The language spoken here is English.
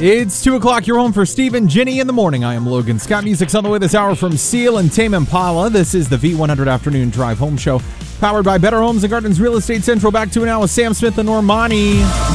It's 2 o'clock. You're home for Steve and Ginny in the morning. I am Logan Scott. Music's on the way this hour from Seal and Tame Impala. This is the V100 Afternoon Drive Home Show, powered by Better Homes and Gardens Real Estate Central. Back to it now with Sam Smith and Normani.